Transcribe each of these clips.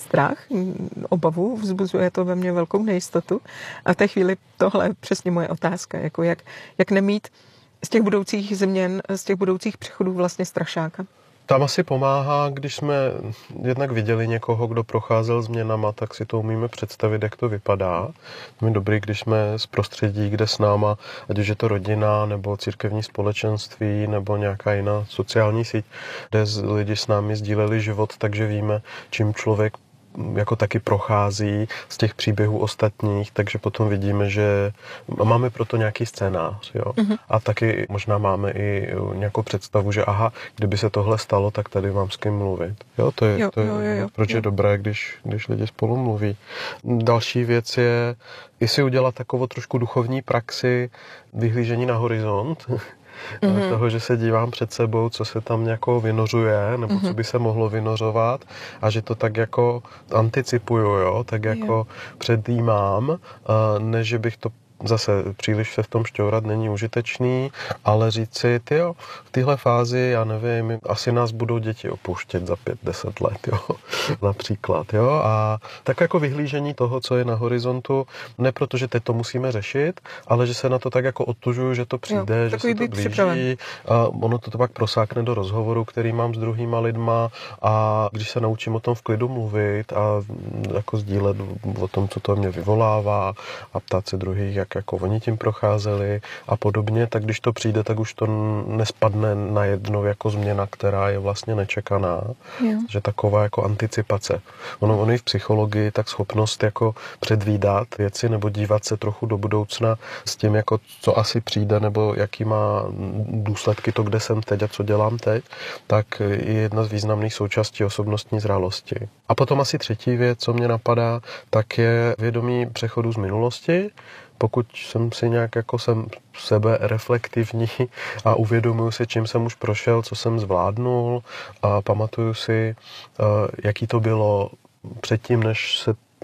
strach, obavu, vzbuzuje to ve mně velkou nejistotu. A v té chvíli tohle je přesně moje otázka, jako jak nemít z těch budoucích změn, z těch budoucích přechodů vlastně strašáka. Tam asi pomáhá, když jsme jednak viděli někoho, kdo procházel změnama, tak si to umíme představit, jak to vypadá. Je dobrý, když jsme z prostředí, kde s náma, ať už je to rodina, nebo církevní společenství, nebo nějaká jiná sociální síť, kde lidi s námi sdíleli život, takže víme, čím člověk jako taky prochází z těch příběhů ostatních, takže potom vidíme, že máme proto nějaký scénář, jo. A taky možná máme i nějakou představu, že aha, kdyby se tohle stalo, tak tady mám s kým mluvit. Jo, to je proč je dobré, když lidi spolu mluví. Další věc je, jestli udělat takovou trošku duchovní praxi vyhlížení na horizont, toho, že se dívám před sebou, co se tam nějakou vynořuje, nebo co by se mohlo vynořovat a že to tak jako anticipuju, jo, tak jako předjímám, než že bych to zase příliš se v tom šťourat není užitečný, ale říct si, tyjo, v téhle fázi, já nevím, asi nás budou děti opouštět za 5-10 let, jo, například, jo, a tak jako vyhlížení toho, co je na horizontu, ne proto, že teď to musíme řešit, ale že se na to tak jako odtužuju, že to přijde, jo, že se to blíží, a ono to pak prosákne do rozhovoru, který mám s druhýma lidma a když se naučím o tom v klidu mluvit a jako sdílet o tom, co to mě vyvolává a ptát se druhých, jak jako oni tím procházeli a podobně, tak když to přijde, tak už to nespadne najednou jako změna, která je vlastně nečekaná. Jo. Že taková jako anticipace. Ono i v psychologii tak schopnost jako předvídat věci nebo dívat se trochu do budoucna s tím, jako co asi přijde nebo jaký má důsledky to, kde jsem teď a co dělám teď, tak je jedna z významných součástí osobnostní zralosti. A potom asi třetí věc, co mě napadá, tak je vědomí přechodu z minulosti. Pokud jsem si nějak jako jsem sebe reflektivní a uvědomuji si, čím jsem už prošel, co jsem zvládnul a pamatuju si, jaký to bylo předtím, než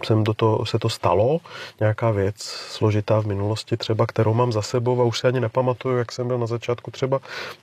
se to stalo, nějaká věc složitá v minulosti třeba, kterou mám za sebou a už si ani nepamatuju, jak jsem byl na začátku třeba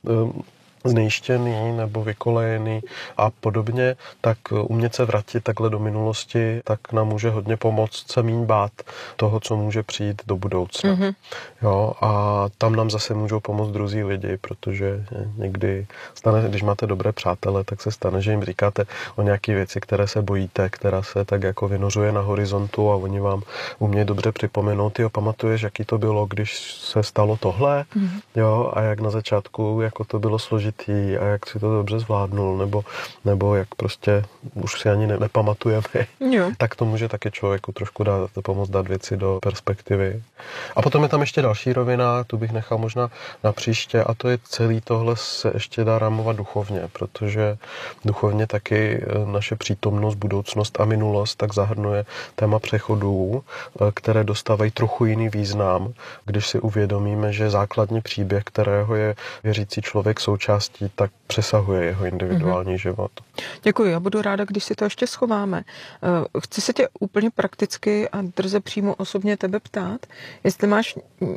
znejištěný nebo vykolejený a podobně, tak umět se vrátit takhle do minulosti, tak nám může hodně pomoct se míň bát toho, co může přijít do budoucna. Jo, a tam nám zase můžou pomoct druzí lidi, protože někdy stane, když máte dobré přátele, tak se stane, že jim říkáte o nějaké věci, které se bojíte, která se tak jako vynořuje na horizontu a oni vám umějí dobře připomenout, jo, pamatuješ, jaký to bylo, když se stalo tohle, jo, a jak na začátku, jako to bylo složitý a jak si to dobře zvládnul, nebo jak prostě už si ani nepamatujeme, tak to může taky člověku trošku pomoct dát věci do perspektivy. A potom je tam ještě další rovina, tu bych nechal možná na příště, a to je celý tohle se ještě dá rámovat duchovně, protože duchovně taky naše přítomnost, budoucnost a minulost tak zahrnuje téma přechodů, které dostávají trochu jiný význam, když si uvědomíme, že základní příběh, kterého je věřící člověk součástí, tak přesahuje jeho individuální život. Děkuji, já budu ráda, když si to ještě schováme. Chci se tě úplně prakticky a drze přímo osobně tebe ptát, jestli máš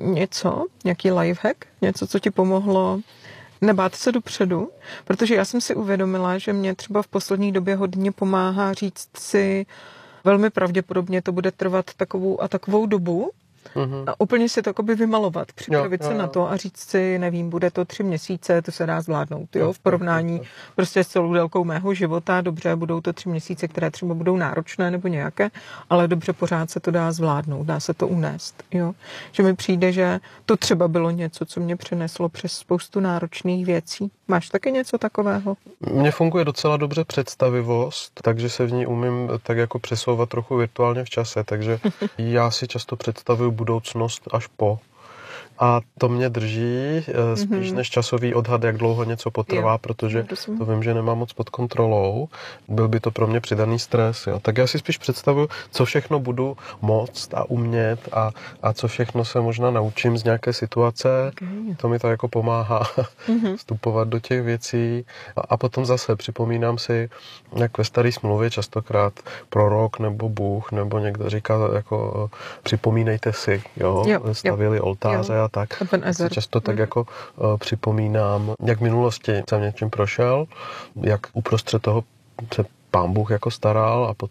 nějaký lifehack, něco, co ti pomohlo nebát se dopředu, protože já jsem si uvědomila, že mě třeba v poslední době hodně pomáhá říct si, velmi pravděpodobně to bude trvat takovou a takovou dobu, a úplně si to jakoby vymalovat, připravit se na to a říct si, nevím, bude to 3 měsíce, to se dá zvládnout, v porovnání prostě s celou délkou mého života, dobře, budou to 3 měsíce, které třeba budou náročné nebo nějaké, ale dobře, pořád se to dá zvládnout, dá se to unést, jo. Že mi přijde, že to třeba bylo něco, co mě přeneslo přes spoustu náročných věcí. Máš taky něco takového? Mně funguje docela dobře představivost, takže se v ní umím tak jako přesouvat trochu virtuálně v čase, takže já si často představuju budoucnost až po. A to mě drží spíš než časový odhad, jak dlouho něco potrvá, protože to vím, že nemám moc pod kontrolou. Byl by to pro mě přidaný stres. Jo. Tak já si spíš představuju, co všechno budu moct a umět a co všechno se možná naučím z nějaké situace. To mi to jako pomáhá vstupovat do těch věcí. A potom zase připomínám si, jak ve Staré smlouvě častokrát prorok nebo Bůh nebo někdo říká, jako připomínejte si, stavili oltáře a tak. Si často tak jako připomínám, jak v minulosti jsem něčím prošel, jak uprostřed toho se Pán Bůh jako staral a